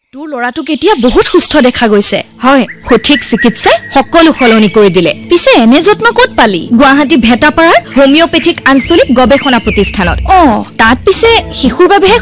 তোৰ ল'ৰাটোক এতিয়া বহুত সুস্থ দেখা গৈছে হয় সঠিক চিকিৎসাই সকলো সলনি কৰি দিলে পিছে এনে যত্ন ক'ত পালি গুৱাহাটী ভেটাপাৰাৰ হোমিওপেথিক আঞ্চলিক গৱেষণা প্ৰতিষ্ঠানত তাত পিছে শিশুৰ বাবেহে